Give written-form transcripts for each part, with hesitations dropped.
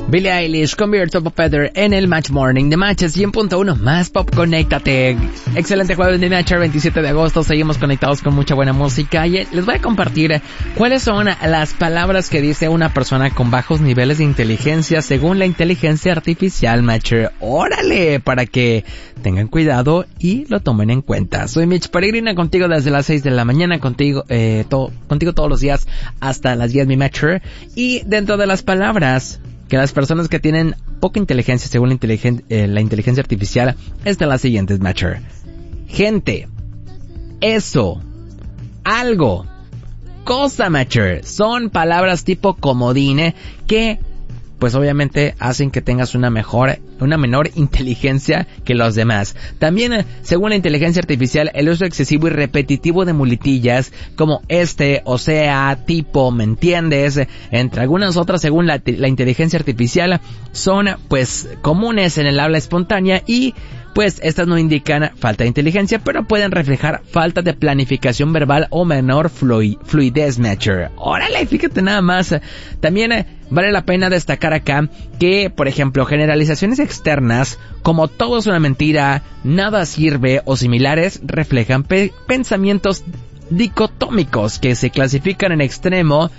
Billie Eilish, Convierte Pop Feather en el Match Morning de Match 100.1 más Pop, conéctate. Excelente jueves de Match, 27 de agosto, seguimos conectados con mucha buena música y les voy a compartir cuáles son las palabras que dice una persona con bajos niveles de inteligencia según la inteligencia artificial, Matcher. Órale, para que tengan cuidado y lo tomen en cuenta. Soy Mitch Peregrina, contigo desde las 6 de la mañana, contigo todos los días hasta las 10, mi Matcher. Y dentro de las palabras que las personas que tienen poca inteligencia según la inteligencia artificial están las siguientes, Matcher. Gente, eso, algo, cosa, Matcher. Son palabras tipo comodín que pues obviamente hacen que tengas una menor inteligencia que los demás. También, según la inteligencia artificial, el uso excesivo y repetitivo de muletillas como o sea, tipo, ¿me entiendes? Entre algunas otras, según la inteligencia artificial, son pues comunes en el habla espontánea y pues estas no indican falta de inteligencia, pero pueden reflejar falta de planificación verbal o menor fluidez, Matcher. Órale, fíjate nada más. También vale la pena destacar acá que, por ejemplo, generalizaciones externas como todo es una mentira, nada sirve o similares reflejan pensamientos dicotómicos que se clasifican en extremo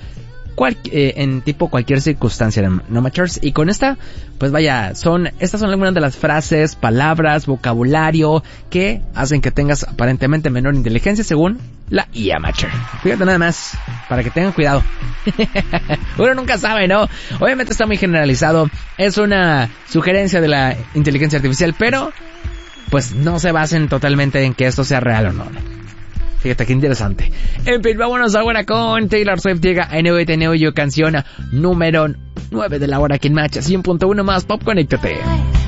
en tipo cualquier circunstancia, ¿no, Matchers? Y con esta, pues vaya, estas son algunas de las frases, palabras, vocabulario que hacen que tengas aparentemente menor inteligencia según la IA, Matcher. Fíjate nada más, para que tengan cuidado. Uno nunca sabe, ¿no? Obviamente está muy generalizado, es una sugerencia de la inteligencia artificial, pero pues no se basen totalmente en que esto sea real o no. Fíjate qué interesante. En fin, vámonos ahora con Taylor Swift. Llega a NWTNU, canción número 9 de la hora aquí en Match 100.1 más Pop, conéctate.